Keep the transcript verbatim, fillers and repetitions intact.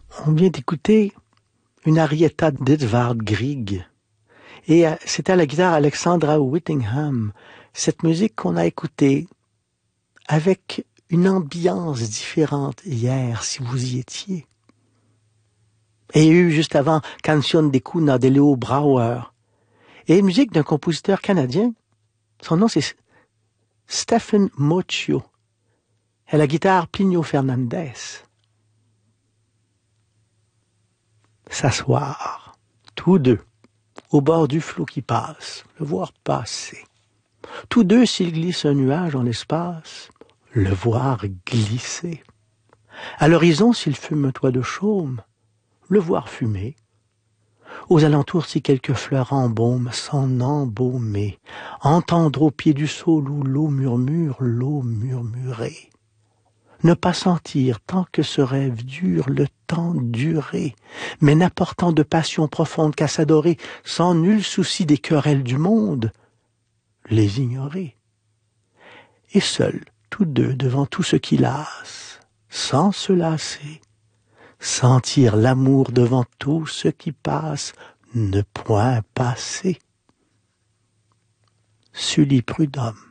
On vient d'écouter une arietta d'Edvard Grieg. Et c'est à la guitare Alexandra Whittingham. Cette musique qu'on a écoutée avec une ambiance différente hier, si vous y étiez. Et il y a eu juste avant Canción de Cuna de Leo Brouwer. Et une musique d'un compositeur canadien. Son nom c'est Stephen Mochio. Et à la guitare Plinio Fernandez. S'asseoir, tous deux, au bord du flot qui passe, le voir passer. Tous deux, s'il glisse un nuage en l'espace, le voir glisser. À l'horizon, s'il fume un toit de chaume, le voir fumer. Aux alentours, si quelques fleurs embaument, s'en embaumer. Entendre au pied du saule où l'eau murmure, l'eau murmurer. Ne pas sentir, tant que ce rêve dure, le temps durer, mais n'apportant de passion profonde qu'à s'adorer, sans nul souci des querelles du monde, les ignorer. Et seuls, tous deux, devant tout ce qui lasse, sans se lasser, sentir l'amour devant tout ce qui passe, ne point passer. Sully Prudhomme.